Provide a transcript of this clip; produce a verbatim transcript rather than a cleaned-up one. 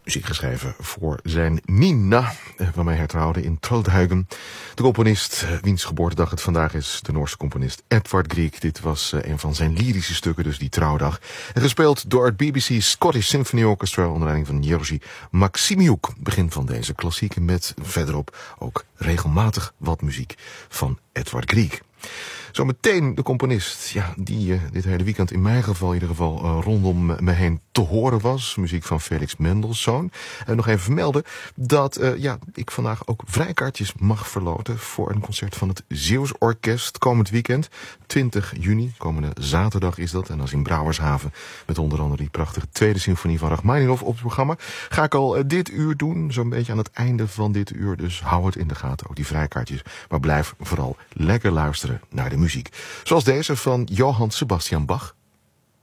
Muziek geschreven voor zijn Nina, waarmee hij trouwde in Troldhuigen. De componist, wiens geboortedag het vandaag is, de Noorse componist Edvard Grieg. Dit was een van zijn lyrische stukken, dus die trouwdag. En gespeeld door het B B C Scottish Symphony Orchestra onder leiding van Jerzy Maximiuk. Begin van deze klassieke met verderop ook regelmatig wat muziek van Edvard Grieg. Zometeen de componist, ja, die uh, dit hele weekend in mijn geval in ieder geval uh, rondom me heen te horen was. Muziek van Felix Mendelssohn. En nog even vermelden dat uh, ja, ik vandaag ook vrijkaartjes mag verloten voor een concert van het Zeeuws Orkest komend weekend. twintig juni, komende zaterdag is dat. En dat is in Brouwershaven met onder andere die prachtige tweede symfonie van Rachmaninov op het programma. Ga ik al uh, dit uur doen, zo'n beetje aan het einde van dit uur. Dus hou het in de gaten, ook die vrijkaartjes. Maar blijf vooral lekker luisteren naar de muziek. Zoals deze van Johann Sebastian Bach.